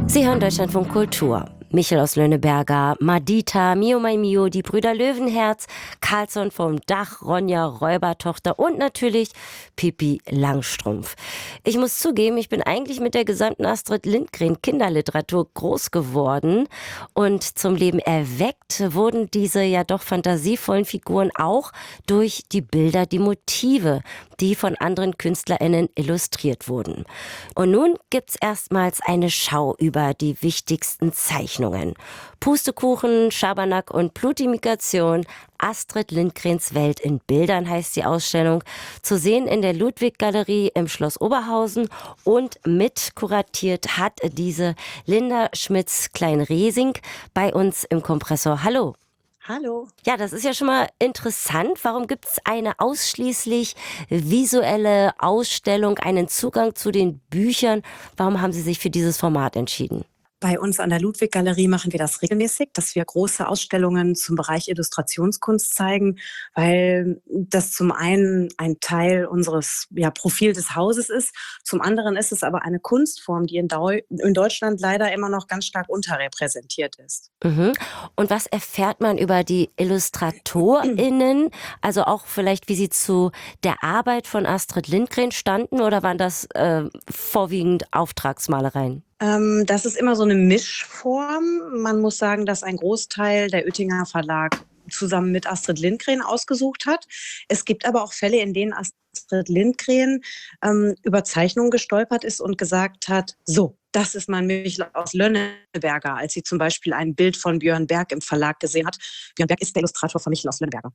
Sie hören Deutschlandfunk Kultur. Michel aus Lönneberger, Madita, Mio mein Mio, die Brüder Löwenherz, Carlsson vom Dach, Ronja Räubertochter und natürlich Pippi Langstrumpf. Ich muss zugeben, ich bin eigentlich mit der gesamten Astrid Lindgren Kinderliteratur groß geworden und zum Leben erweckt wurden diese ja doch fantasievollen Figuren auch durch die Bilder, die Motive, die von anderen KünstlerInnen illustriert wurden. Und nun gibt's erstmals eine Schau über die wichtigsten Zeichnungen. Pustekuchen, Schabernack und Plutimigration. Astrid Lindgrens Welt in Bildern heißt die Ausstellung. Zu sehen in der Ludwig-Galerie im Schloss Oberhausen und mit kuratiert hat diese Linda Schmitz-Klein-Resing bei uns im Kompressor. Hallo. Hallo. Ja, das ist ja schon mal interessant. Warum gibt es eine ausschließlich visuelle Ausstellung, einen Zugang zu den Büchern? Warum haben Sie sich für dieses Format entschieden? Bei uns an der Ludwig-Galerie machen wir das regelmäßig, dass wir große Ausstellungen zum Bereich Illustrationskunst zeigen, weil das zum einen ein Teil unseres Profil des Hauses ist. Zum anderen ist es aber eine Kunstform, die in Deutschland leider immer noch ganz stark unterrepräsentiert ist. Mhm. Und was erfährt man über die IllustratorInnen? Also auch vielleicht, wie sie zu der Arbeit von Astrid Lindgren standen, oder waren das vorwiegend Auftragsmalereien? Das ist immer so eine Mischform. Man muss sagen, dass ein Großteil der Oettinger Verlag zusammen mit Astrid Lindgren ausgesucht hat. Es gibt aber auch Fälle, in denen Astrid Lindgren über Zeichnungen gestolpert ist und gesagt hat, so, das ist mein Michel aus Lönneberger, als sie zum Beispiel ein Bild von Björn Berg im Verlag gesehen hat. Björn Berg ist der Illustrator von Michel aus Lönneberger.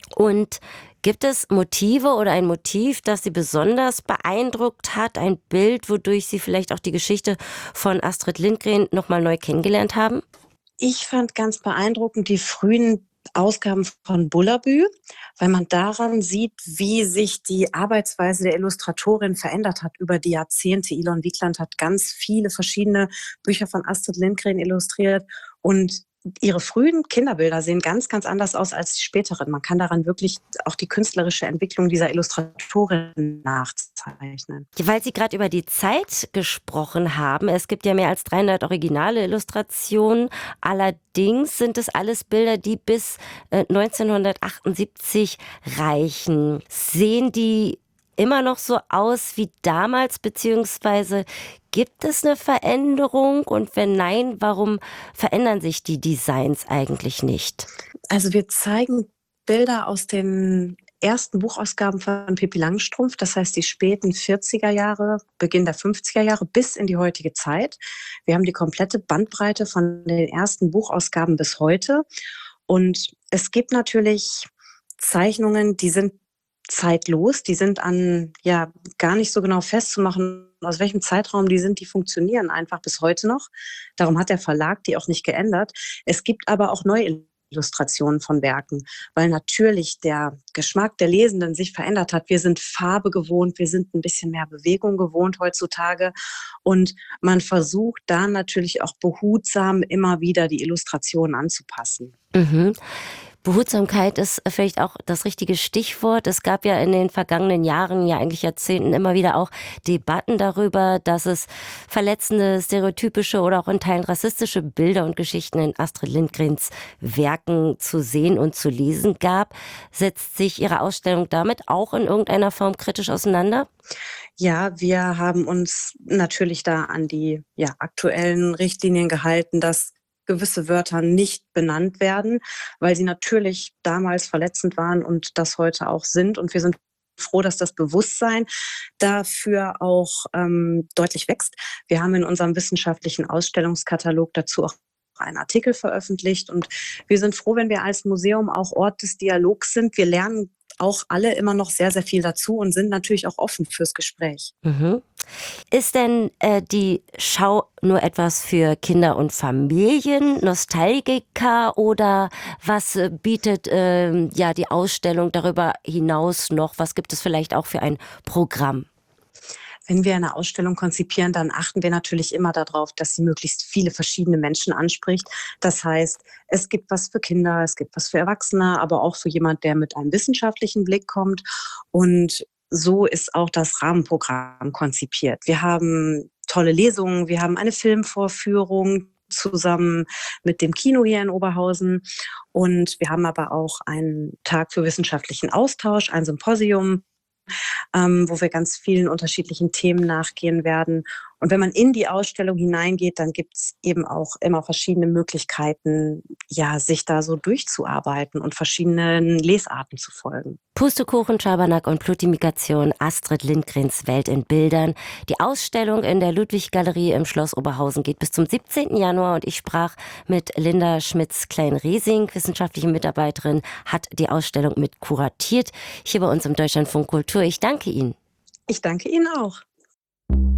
Und gibt es Motive oder ein Motiv, das Sie besonders beeindruckt hat? Ein Bild, wodurch Sie vielleicht auch die Geschichte von Astrid Lindgren nochmal neu kennengelernt haben? Ich fand ganz beeindruckend die frühen Ausgaben von Bullabü, weil man daran sieht, wie sich die Arbeitsweise der Illustratorin verändert hat über die Jahrzehnte. Ilon Wigland hat ganz viele verschiedene Bücher von Astrid Lindgren illustriert und ihre frühen Kinderbilder sehen ganz, ganz anders aus als die späteren. Man kann daran wirklich auch die künstlerische Entwicklung dieser Illustratorin nachzeichnen. Weil Sie gerade über die Zeit gesprochen haben, es gibt ja mehr als 300 originale Illustrationen. Allerdings sind es alles Bilder, die bis 1978 reichen. Sehen die immer noch so aus wie damals, beziehungsweise gibt es eine Veränderung? Und wenn nein, warum verändern sich die Designs eigentlich nicht? Also wir zeigen Bilder aus den ersten Buchausgaben von Pippi Langstrumpf, das heißt die späten 40er Jahre, Beginn der 50er Jahre bis in die heutige Zeit. Wir haben die komplette Bandbreite von den ersten Buchausgaben bis heute. Und es gibt natürlich Zeichnungen, die sind zeitlos, die sind an gar nicht so genau festzumachen, aus welchem Zeitraum die sind, die funktionieren einfach bis heute noch. Darum hat der Verlag die auch nicht geändert. Es gibt aber auch neue Illustrationen von Werken, weil natürlich der Geschmack der Lesenden sich verändert hat. Wir sind Farbe gewohnt, wir sind ein bisschen mehr Bewegung gewohnt heutzutage und man versucht da natürlich auch behutsam immer wieder die Illustrationen anzupassen. Mhm. Behutsamkeit ist vielleicht auch das richtige Stichwort. Es gab ja in den vergangenen Jahren, ja eigentlich Jahrzehnten immer wieder auch Debatten darüber, dass es verletzende, stereotypische oder auch in Teilen rassistische Bilder und Geschichten in Astrid Lindgrens Werken zu sehen und zu lesen gab. Setzt sich Ihre Ausstellung damit auch in irgendeiner Form kritisch auseinander? Ja, wir haben uns natürlich da an die aktuellen Richtlinien gehalten, dass gewisse Wörter nicht benannt werden, weil sie natürlich damals verletzend waren und das heute auch sind. Und wir sind froh, dass das Bewusstsein dafür auch deutlich wächst. Wir haben in unserem wissenschaftlichen Ausstellungskatalog dazu auch einen Artikel veröffentlicht und wir sind froh, wenn wir als Museum auch Ort des Dialogs sind. Wir lernen auch alle immer noch sehr, sehr viel dazu und sind natürlich auch offen fürs Gespräch. Mhm. Ist denn die Schau nur etwas für Kinder und Familien, Nostalgiker, oder was bietet die Ausstellung darüber hinaus noch? Was gibt es vielleicht auch für ein Programm? Wenn wir eine Ausstellung konzipieren, dann achten wir natürlich immer darauf, dass sie möglichst viele verschiedene Menschen anspricht. Das heißt, es gibt was für Kinder, es gibt was für Erwachsene, aber auch für jemand, der mit einem wissenschaftlichen Blick kommt. Und so ist auch das Rahmenprogramm konzipiert. Wir haben tolle Lesungen, wir haben eine Filmvorführung zusammen mit dem Kino hier in Oberhausen. Und wir haben aber auch einen Tag für wissenschaftlichen Austausch, ein Symposium, wo wir ganz vielen unterschiedlichen Themen nachgehen werden. Und wenn man in die Ausstellung hineingeht, dann gibt es eben auch immer verschiedene Möglichkeiten, ja, sich da so durchzuarbeiten und verschiedenen Lesarten zu folgen. Pustekuchen, Schabernack und Plutimikation, Astrid Lindgrens Welt in Bildern. Die Ausstellung in der Ludwig-Galerie im Schloss Oberhausen geht bis zum 17. Januar und ich sprach mit Linda Schmitz-Klein-Resing, wissenschaftliche Mitarbeiterin, hat die Ausstellung mit kuratiert, hier bei uns im Deutschlandfunk Kultur. Ich danke Ihnen. Ich danke Ihnen auch.